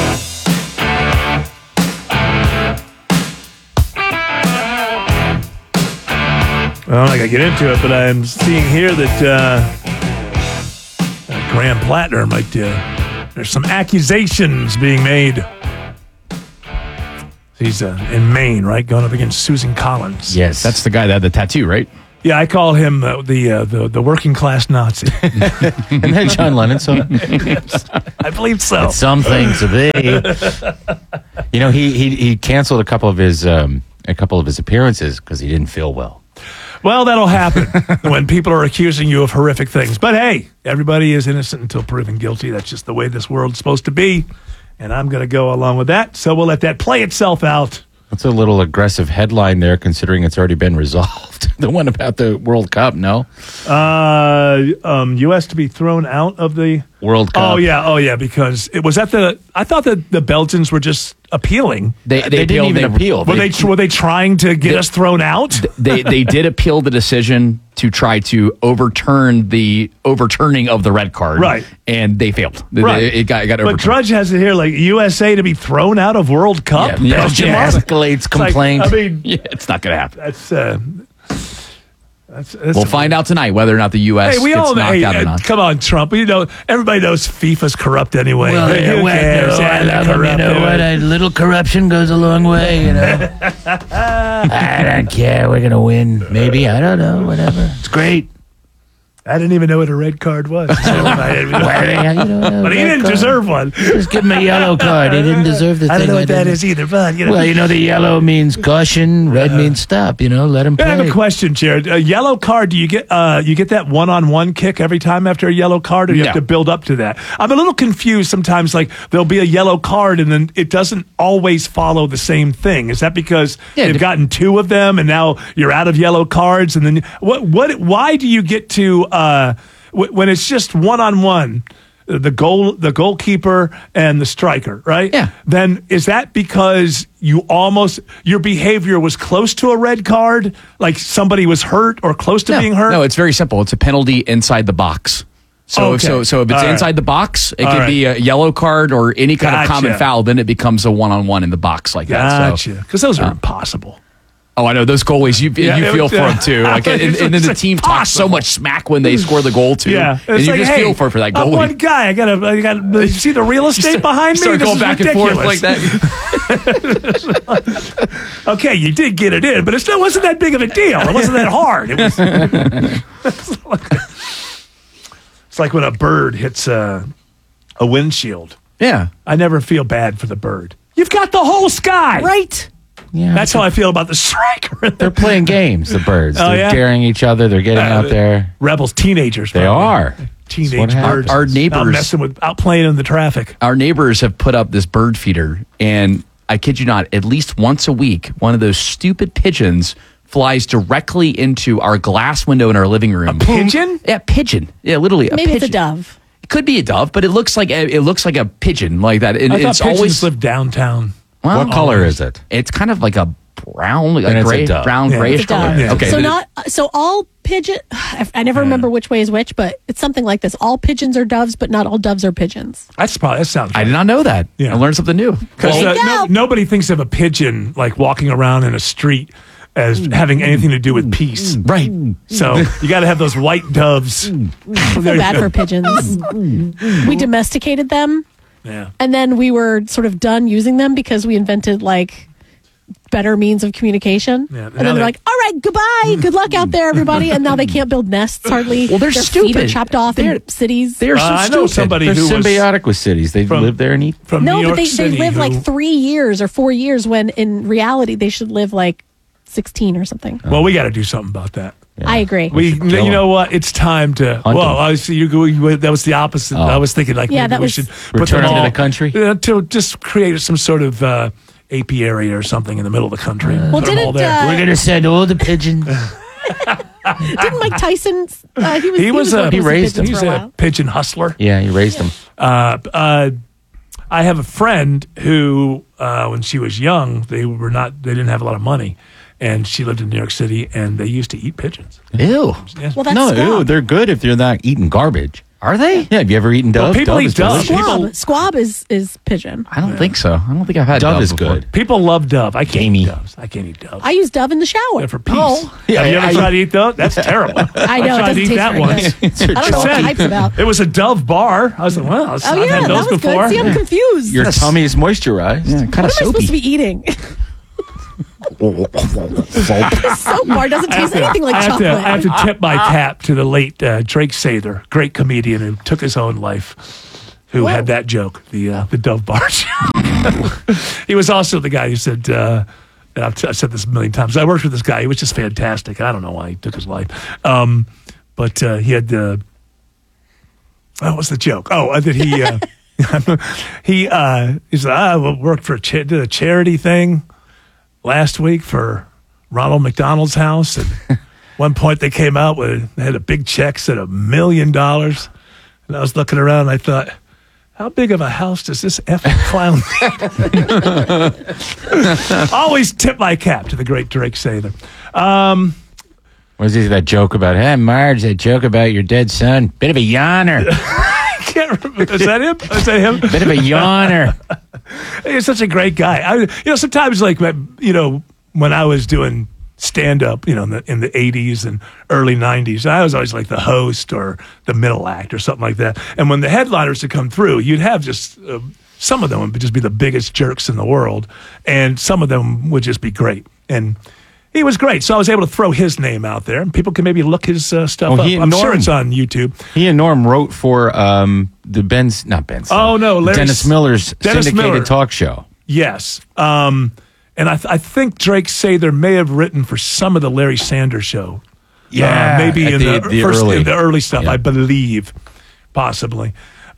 Well, I got to get into it, but I'm seeing here that Graham Plattner might. There's some accusations being made. He's in Maine, right? Going up against Susan Collins. Yes, that's the guy that had the tattoo, right? Yeah, I call him the working class Nazi. And then John Lennon, so I believe so. It's something to be. You know, he canceled a couple of his appearances because he didn't feel well. Well, that'll happen when people are accusing you of horrific things. But hey, everybody is innocent until proven guilty. That's just the way this world's supposed to be. And I'm going to go along with that. So we'll let that play itself out. That's a little aggressive headline there, considering it's already been resolved. The one about the World Cup, no? U.S. to be thrown out of the World Cup. Oh yeah, because it was I thought that the Belgians were just appealing. They didn't even appeal. Were they trying to get us thrown out? They did appeal the decision to try to overturn the overturning of the red card. Right. And they failed. Right. It got overturned. But Drudge has it here like USA to be thrown out of World Cup. Yeah, Belgium escalates complaint. Like, I mean, it's not going to happen. That's we'll find out tonight whether or not the U.S. Hey, we gets all knocked out or not. Come on, Trump. Everybody knows FIFA's corrupt anyway. Well, a little corruption goes a long way, you know. I don't care. We're going to win. Maybe. I don't know. Whatever. It's great. I didn't even know what a red card was. But he didn't deserve one. Just give him a yellow card. He didn't deserve the thing. I don't know what that is either, but Well, the yellow means caution, red means stop. Let him play. I have a question, Jared. A yellow card, do you get that one-on-one kick every time after a yellow card, or you have to build up to that? I'm a little confused sometimes. Like there'll be a yellow card, and then it doesn't always follow the same thing. Is that because they've gotten two of them, and now you're out of yellow cards? And then why do you get to when it's just one-on-one, the goalkeeper and the striker, right? Yeah. Then is that because your behavior was close to a red card, like somebody was hurt or close to being hurt? No, it's very simple. It's a penalty inside the box. So if it's inside the box, it could be a yellow card or any kind of common foul. Then it becomes a one-on-one in the box like that. Gotcha. Because those are impossible. Oh, I know those goalies. You feel for them too. Like, and then the team talks so much smack when they score the goal too. Yeah, and you just feel for that goalie. I'm one guy. I gotta see the real estate behind me. Start going back and forth like that. Okay, you did get it in, but it still wasn't that big of a deal. It wasn't that hard. It was. It's like when a bird hits a windshield. Yeah, I never feel bad for the bird. You've got the whole sky, right? Yeah, that's how I feel about the striker. They're playing games, the birds. They're daring each other. They're getting out there. Rebels, teenagers. They are. Teenage birds. Our neighbors. Out playing in the traffic. Our neighbors have put up this bird feeder, and I kid you not, at least once a week, one of those stupid pigeons flies directly into our glass window in our living room. A pigeon? Yeah, pigeon. Yeah, literally a pigeon. Maybe it's a dove. It could be a dove, but it looks like a pigeon like that. I thought pigeons live downtown. Well, what color is it? It's kind of like a brown, like a gray, dove. brown, grayish color. Yeah. Okay. So all pigeon. I never remember which way is which, but it's something like this: all pigeons are doves, but not all doves are pigeons. That sounds. I did not know that. Yeah. I learned something new. Because nobody thinks of a pigeon like walking around in a street as having anything to do with peace. Right. So you got to have those white doves. I feel bad for pigeons. We domesticated them. Yeah. And then we were sort of done using them because we invented like better means of communication. Yeah, and then they're like, all right, goodbye. Good luck out there, everybody. And now they can't build nests hardly. Well, they're Their stupid. feet are chopped off in cities. They're so I stupid. know somebody They're who symbiotic with cities. They live there and eat. From No, New but York they live like 3 years or 4 years when in reality they should live like 16 or something. Well, we got to do something about that. I agree. You know what? It's time to. Hunt Well, them. I see that was the opposite. Oh. I was thinking like Yeah, maybe that we was- should Return them to the country? to just create some sort of apiary or something in the middle of the country. Well, Put them all didn't, there. We're gonna send all the pigeons. Didn't Mike Tyson? He was he raised them. He's for a a while. pigeon hustler. Yeah, you raised them. I have a friend who, when she was young, they didn't have a lot of money, and she lived in New York City, and they used to eat pigeons. Ew. Yeah. Well, that's No, squab. ew, they're good if they're not eating garbage. Are they? Yeah, have you ever eaten dove? Well, people Dove eat is dove. delicious. Squab. Squab is pigeon. I don't think so. I don't think I've had Dove Dove is before. good. People love dove. I can't Gamey. eat doves. I can't eat doves. I use Dove in the shower. They're for peace. Yeah, have you ever I- tried to eat dove? That's terrible. I know, it tried doesn't to eat taste that very once. good. I don't know what the hype's about. It was a Dove bar. I was like, well, Oh I've yeah, had that those was before. good. See, I'm confused. Your tummy is moisturized. Yeah, kind What am of I supposed soapy. to be eating? Soap bar doesn't taste anything like I have chocolate. to, I have to tip my cap to the late Drake Sather, great comedian who took his own life, who had that joke, the Dove bar joke. He was also the guy who said, I've said this a million times, I worked with this guy. He was just fantastic. I don't know why he took his life. But he had, what was the joke? Oh, that he said, I worked for did a charity thing last week for Ronald McDonald's house. And one point they came out with, they had a big check, said $1 million. And I was looking around and I thought, how big of a house does this effing clown need? Always tip my cap to the great Drake Sather. Was it that joke about, hey, Marge, that joke about your dead son? Bit of a yawner. I can't remember. Is that him? Is that him? Bit of a yawner. He's such a great guy. Sometimes like, when I was doing stand up, in the 80s and early 90s, I was always like the host or the middle act or something like that. And when the headliners would come through, you'd have just some of them would just be the biggest jerks in the world, and some of them would just be great. And he was great, so I was able to throw his name out there, and people can maybe look his stuff up. I'm sure it's on YouTube. He and Norm wrote for the Oh no, Dennis Miller's syndicated Miller. talk show. Yes. And I think Drake Sather may have written for some of the Larry Sanders Show. Yeah, maybe at in the early stuff, Yeah. I believe, possibly.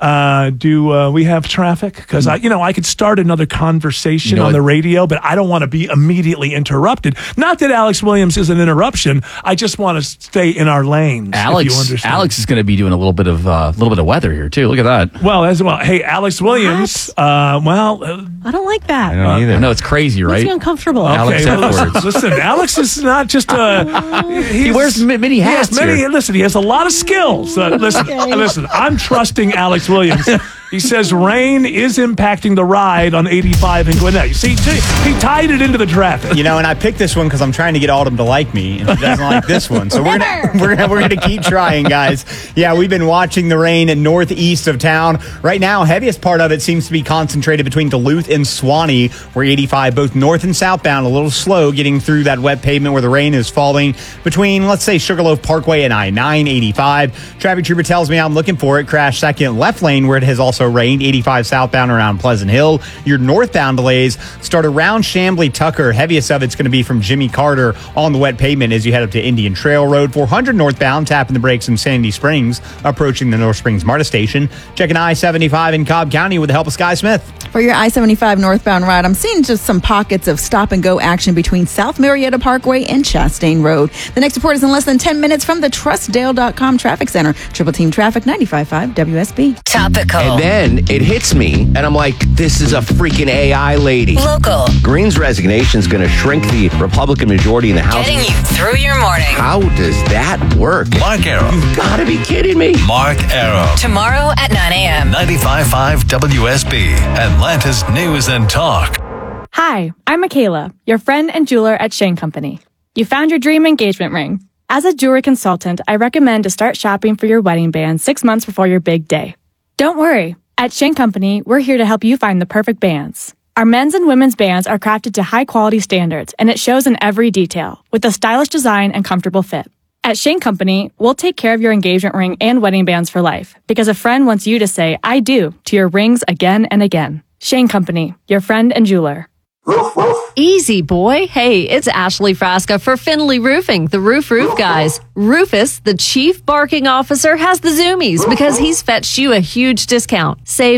Do we have traffic? Because I could start another conversation on the radio, but I don't want to be immediately interrupted. Not that Alex Williams is an interruption. I just want to stay in our lanes. if you understand. Alex is going to be doing a little bit of weather here too. Look at that. Well, as well. Hey, Alex Williams. I don't like that. I don't either. No, it's crazy, Makes right? me uncomfortable. Alex Edwards. Listen, Alex is not just He wears many hats here. Listen, he has a lot of skills. Listen, I'm trusting Alex Williams. He says rain is impacting the ride on 85 in Gwinnett. You see, he tied it into the traffic. And I picked this one because I'm trying to get Autumn to like me, and she doesn't like this one. So we're gonna keep trying, guys. Yeah, we've been watching the rain in northeast of town. Right now, heaviest part of it seems to be concentrated between Duluth and Swanee, where 85 both north and southbound a little slow getting through that wet pavement where the rain is falling between, let's say, Sugarloaf Parkway and I-9 85. Traffic Trooper tells me I'm looking for it. Crash second left lane where it has also rained. 85 southbound around Pleasant Hill. Your northbound delays start around Chamblee Tucker. Heaviest of it's going to be from Jimmy Carter on the wet pavement as you head up to Indian Trail Road. 400 northbound, tapping the brakes in Sandy Springs, approaching the North Springs MARTA station. Checking I-75 in Cobb County with the help of Sky Smith. For your I-75 northbound ride, I'm seeing just some pockets of stop-and-go action between South Marietta Parkway and Chastain Road. The next report is in less than 10 minutes from the TrustDale.com Traffic Center. Triple Team Traffic, 95.5 WSB. Topical. And then it hits me, and I'm like, this is a freaking AI lady. Local. Green's resignation is going to shrink the Republican majority in the House. Getting you through your morning. How does that work? Mark Arrow. You've got to be kidding me. Mark Arrow. Tomorrow at 9 a.m. 95.5 WSB. Atlanta's News and Talk. Hi, I'm Michaela, your friend and jeweler at Shane Company. You found your dream engagement ring. As a jewelry consultant, I recommend to start shopping for your wedding band 6 months before your big day. Don't worry. At Shane Company, we're here to help you find the perfect bands. Our men's and women's bands are crafted to high-quality standards, and it shows in every detail, with a stylish design and comfortable fit. At Shane Company, we'll take care of your engagement ring and wedding bands for life, because a friend wants you to say, I do, to your rings again and again. Shane Company, your friend and jeweler. Easy, boy. Hey, it's Ashley Frasca for Finley Roofing, the roof guys. Rufus, the chief barking officer, has the zoomies because he's fetched you a huge discount. Save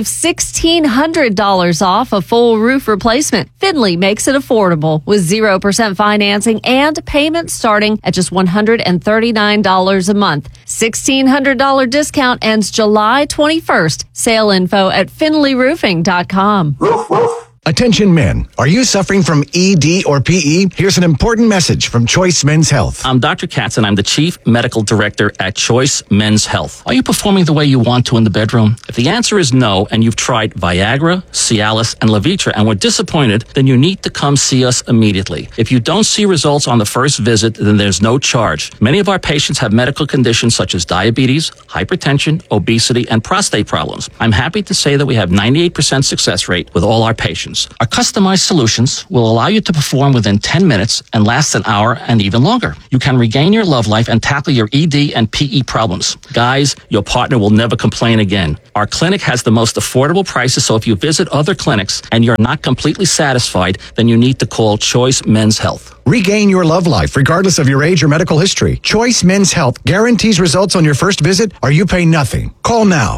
$1,600 off a full roof replacement. Finley makes it affordable with 0% financing and payments starting at just $139 a month. $1,600 discount ends July 21st. Sale info at finleyroofing.com. Attention men, are you suffering from ED or PE? Here's an important message from Choice Men's Health. I'm Dr. Katz and I'm the Chief Medical Director at Choice Men's Health. Are you performing the way you want to in the bedroom? If the answer is no and you've tried Viagra, Cialis, and Levitra and were disappointed, then you need to come see us immediately. If you don't see results on the first visit, then there's no charge. Many of our patients have medical conditions such as diabetes, hypertension, obesity, and prostate problems. I'm happy to say that we have 98% success rate with all our patients. Our customized solutions will allow you to perform within 10 minutes and last an hour and even longer. You can regain your love life and tackle your ED and PE problems. Guys, your partner will never complain again. Our clinic has the most affordable prices, so if you visit other clinics and you're not completely satisfied, then you need to call Choice Men's Health. Regain your love life regardless of your age or medical history. Choice Men's Health guarantees results on your first visit or you pay nothing. Call now.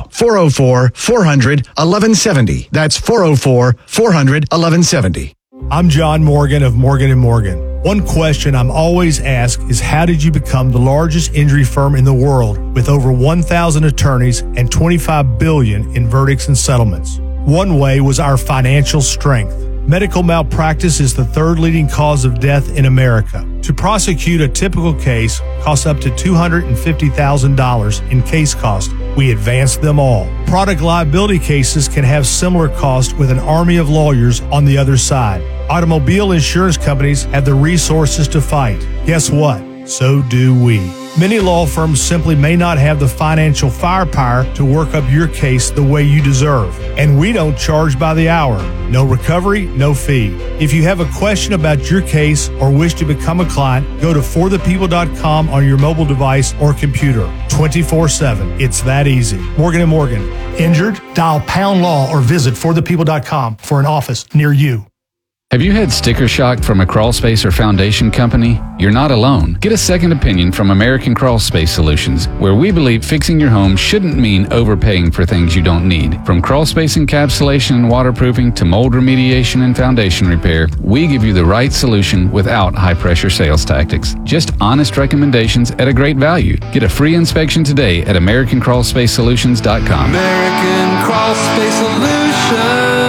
404-400-1170. That's 404-400-1170. I'm John Morgan of Morgan & Morgan. One question I'm always asked is how did you become the largest injury firm in the world with over 1,000 attorneys and $25 billion in verdicts and settlements? One way was our financial strength. Medical malpractice is the third leading cause of death in America. To prosecute a typical case costs up to $250,000 in case cost. We advance them all. Product liability cases can have similar costs with an army of lawyers on the other side. Automobile insurance companies have the resources to fight. Guess what? So do we. Many law firms simply may not have the financial firepower to work up your case the way you deserve. And we don't charge by the hour. No recovery, no fee. If you have a question about your case or wish to become a client, go to forthepeople.com on your mobile device or computer. 24/7. It's that easy. Morgan & Morgan. Injured? Dial pound law or visit forthepeople.com for an office near you. Have you had sticker shock from a crawl space or foundation company? You're not alone. Get a second opinion from American Crawl Space Solutions, where we believe fixing your home shouldn't mean overpaying for things you don't need. From crawl space encapsulation and waterproofing to mold remediation and foundation repair, we give you the right solution without high-pressure sales tactics. Just honest recommendations at a great value. Get a free inspection today at AmericanCrawlSpaceSolutions.com. American Crawl Space Solutions.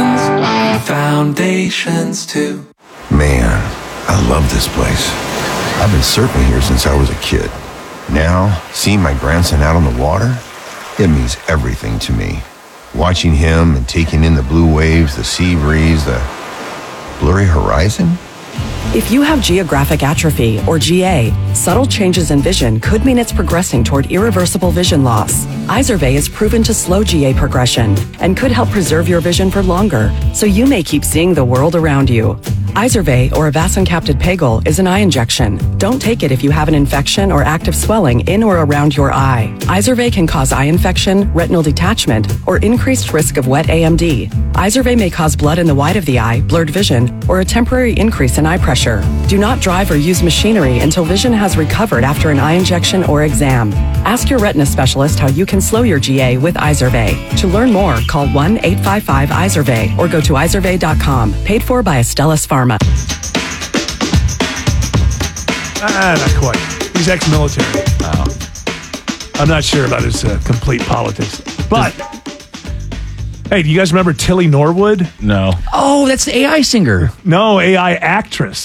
Foundations too. Man, I love this place. I've been surfing here since I was a kid. Now, seeing my grandson out on the water, it means everything to me. Watching him and taking in the blue waves, the sea breeze, the blurry horizon. If you have geographic atrophy, or GA, subtle changes in vision could mean it's progressing toward irreversible vision loss. Izervay is proven to slow GA progression and could help preserve your vision for longer, so you may keep seeing the world around you. Izervay, or avacincaptad pegol, is an eye injection. Don't take it if you have an infection or active swelling in or around your eye. Izervay can cause eye infection, retinal detachment, or increased risk of wet AMD. Izervay may cause blood in the white of the eye, blurred vision, or a temporary increase in eye pressure. Do not drive or use machinery until vision has recovered after an eye injection or exam. Ask your retina specialist how you can slow your GA with Izervay. To learn more, call 1-855-IZERVAY or go to izervay.com. Paid for by Astellas Pharma. Not quite. He's ex-military. I'm not sure about his complete politics. But, hey, do you guys remember Tilly Norwood? No. Oh, that's the AI singer. No, AI actress.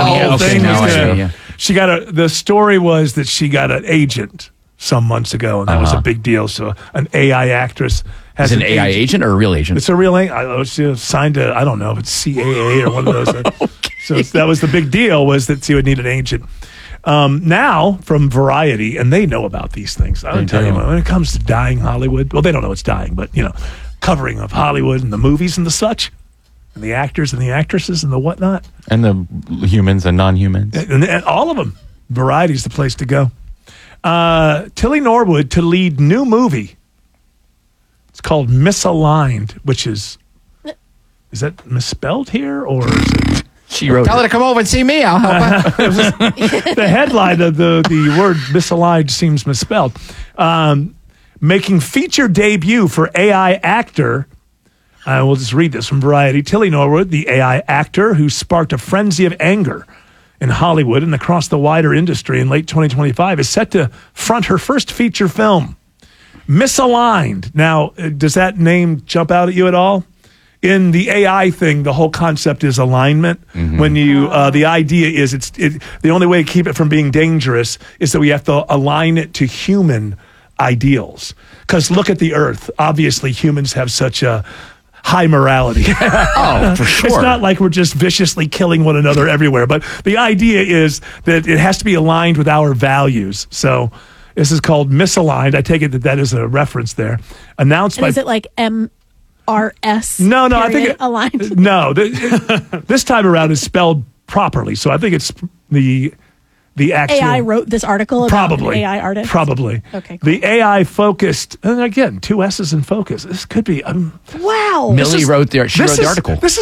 She got the story was that she got an agent some months ago, and that was a big deal. So an AI actress has an AI agent or a real agent? It's a real agent. She signed to, I don't know if it's CAA or one of those. So that was the big deal, was that she would need an agent. Now, from Variety, and they know about these things. I would tell you, when it comes to dying Hollywood, well, they don't know it's dying, but, covering of Hollywood and the movies and the such, and the actors and the actresses and the whatnot. And the humans and non-humans. And all of them. Variety's the place to go. Tilly Norwood to lead new movie. It's called Misaligned, which is Is that misspelled here, or is it? She wrote. Tell her to come over and see me. I'll help her. The headline of the word misaligned seems misspelled. Making feature debut for AI actor. We'll just read this from Variety. Tilly Norwood, the AI actor who sparked a frenzy of anger in Hollywood and across the wider industry in late 2025, is set to front her first feature film, Misaligned. Now, does that name jump out at you at all? In the AI thing, the whole concept is alignment. When you, the idea is the only way to keep it from being dangerous is that we have to align it to human ideals. Because look at the Earth. Obviously, humans have such a high morality. Oh, for sure. It's not like we're just viciously killing one another everywhere. But the idea is that it has to be aligned with our values. So this is called Misaligned. I take it that is a reference there. Announced And by... is it like MRS? No, I think aligned. No, this time around is spelled properly. So I think it's the actual AI wrote this article about probably an AI artist? Probably. Okay, cool. The AI focused, and again, 2 S's in focus. This could be wow. Millie wrote the article. This is